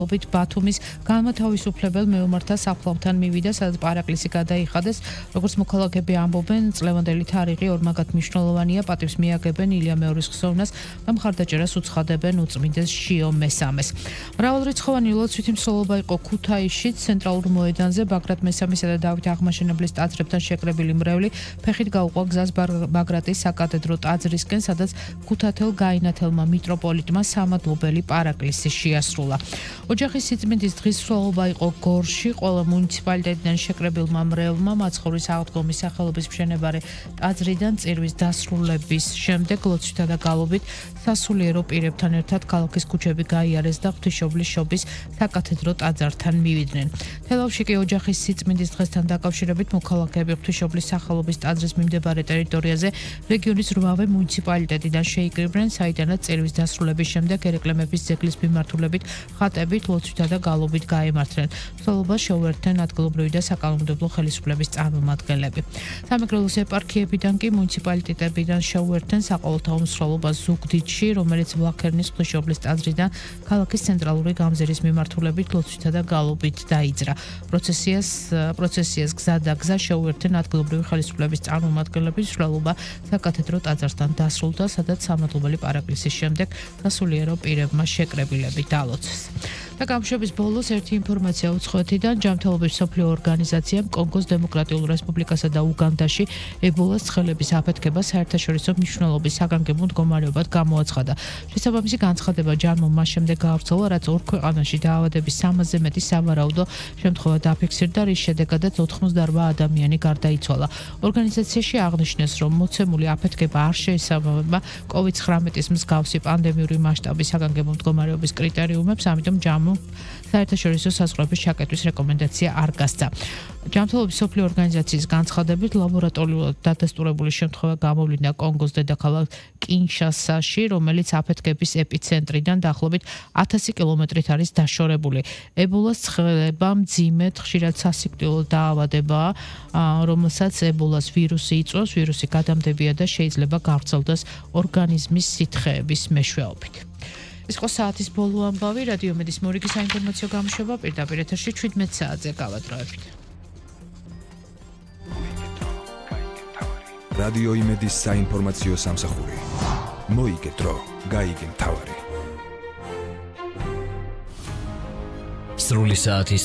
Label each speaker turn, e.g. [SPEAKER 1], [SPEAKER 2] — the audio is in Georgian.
[SPEAKER 1] ბათუმის განმათავისუფლებელ მეომართა საფლავთან მივიდა, სადაც პარაკლისი გადაიხადეს. როგორც მოქალაქეები ამბობენ, წლევანდელი თარიღი ორმაგად მნიშვნელოვანია, პატივს მიაგებენ ილია მეორის ხსოვნას და მხარდაჭერას უცხადებენ უწმინდეს შიო მესამეს. მრავალრიცხოვანი ლოცვითი მსვლელობა იყო ქუთაისშიც, ცენტრალურ მოედანზე ბაგრატ მესამისა და დავით აღმაშენებლის ტაძრებთან შეკრებილი მრევლი ფეხით გაუყვა გზას ბაგრატის საკათედრო ტაძრისკენ, სადაც ქუთათელ გაინათელმა მიტროპოლიტმა სამადლობელი პარაკლისი შეასრულა. ოჯახის სიწმინდის დღის მსვლელობა იყო გორში, ყველა მუნიციპალიტეტიდან შეკრებილმა მრევლმა მაცხოვრის აღდგომის სახელობის მშენებარე ტაძრიდან წირვის დასრულების შემდეგ ლოცვითა და გალობით სასულიერო პირებთან ერთად ქალაქის ქუჩები გაიარეს და ღვთისმშობლის შობის საკათედრო ტაძართან მივიდნენ. თელავში კი ოჯახის სიწმინდის დღესთან დაკავშირებით მოქალაქეები ღვთისმშობლის სახელობის ტაძრის მიმდებარე ტერიტორიაზე რეგიონის 8-ვე მუნიციპალიტეტიდან შეიკრიბნენ, საიდანაც წირვის დასრულების შემდეგ ერეკლე მეფის ძეგლის მიმართულებით ხატებით ლოცვითა და გალობით გაემართნენ. მსვლელობას შეუერთდნენ ადგილობრივი და საკანონმდებლო ხელისუფლების წარმომადგენლები. სამეგრელოს ეპარქიებიდან კი მუნიციპალიტეტებიდან შეუერთდნენ საყოველთაო მსვლელობას ზუგდიდში, რომელიც ვლაქერნის ღვთისმშობლის ტაძრიდან ქალაქის ცენტრალური გამზირის მიმართულებით ლოცვითა და გალობით დაიძრა. პროცესიას გზა და გზა შეუერთდნენ ადგილობრივი ხელისუფლების წარმომადგენლები. მსვლელობა საკათედრო ტაძართან დასრულდა, სადაც სამადლობელი პარაკლისის შემდეგ სასულიერო პირებმა შეკრებილები დალოცეს. და გამშვების ბოლოს ერთი ინფორმაცია უცხოეთიდან. ჯანმრთელობის მსოფლიო ორგანიზაციამ კონგოს დემოკრატიულ რესპუბლიკასა და უგანდაში ებოლას ცხელების აფეთქება საერთაშორისო მნიშვნელობის საგანგებო მდგომარეობად გამოაცხადა. შესაბამისი განცხადება ჯანმომ მას შემდეგ გაავრცელა, რაც ორ ქვეყანაში დაავადების 300-ზე მეტი სავარაუდო შემთხვევა დაფიქსირდა, რის შედეგადაც 88 ადამიანი გარდაიცვალა. ორგანიზაციაში აღნიშნეს, რომ მოცემული აფეთქება არ შეესაბამება COVID-19-ის მსგავსი პანდემიური მასშტაბის საგანგებო მდგომარეობის კრიტერიუმებს, ამიტომ ჯანმომ საერთაშორისო საზღვრების ჩაკეტვის რეკომენდაცია არ გასცა. ჯანმრთელობის მსოფლიო ორგანიზაციის განცხადებით, ლაბორატორიულად დადასტურებული შემთხვევა გამოვლინდა კონგოს დედაქალაქ კინშასაში, რომელიც აფეთქების ეპიცენტრიდან დაახლოებით 1000 კილომეტრით არის დაშორებული. ებოლას ცხელება მძიმედ, ხშირად სასიკვდილო დაავადებაა, რომელსაც ებოლას ვირუსი იწვევს, ვირუსი გადამდებია და შეიძლება გავრცელდეს ორგანიზმის სითხეების მეშვეობით. ეს იყო საათის ბოლო ამბავი, რადიო მედის მორიგის საინფორმაციო გამოშვება პირდაპირ ეთერში 17 საათზე გავადროებით.
[SPEAKER 2] რადიო იმედის საინფორმაციო სამსახური. მოიგე დრო, გაიგე მთავარი.
[SPEAKER 3] სრული საათის